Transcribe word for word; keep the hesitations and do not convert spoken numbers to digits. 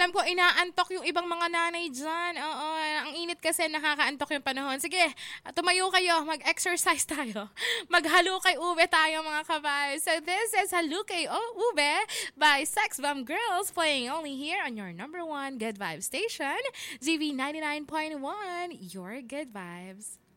alam ko inaantok yung ibang mga nanay dyan. Oo, ang init kasi nakakaantok yung panahon. Sige, tumayo kayo, mag-exercise tayo. Maghalukay ube tayo mga ka-vibes. So this is Halukay o Ube by Sex Bomb Girls playing only here on your number one Good Vibes station, G V ninety-nine point one, your Good Vibes.